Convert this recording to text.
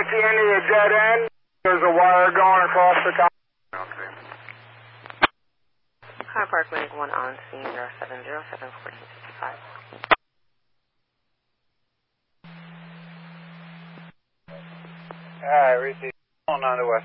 at the end of the dead end. There's a wire going across the top. Okay. Car Park Clinic 1 on scene 0707-1465. Receive on the west.